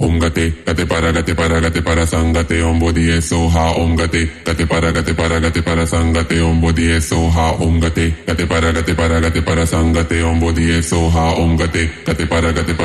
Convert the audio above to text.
gate para sangate on body is so hot gate para sangate on body is so hot gate para sangate on body is so hot gate para